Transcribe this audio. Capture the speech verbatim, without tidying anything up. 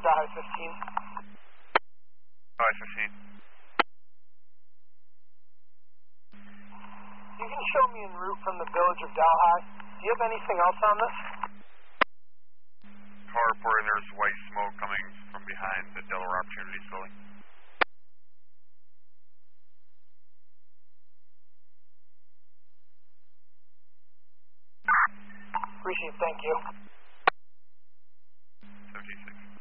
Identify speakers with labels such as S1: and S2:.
S1: Delhi fifteen.
S2: Delhi fifteen.
S1: You can show me en route from the village of Delhi. Do you have anything else on this?
S2: Car reporting there's white smoke coming from behind the Delaware Opportunities building.
S1: Appreciate it, thank you.
S2: seventy-six.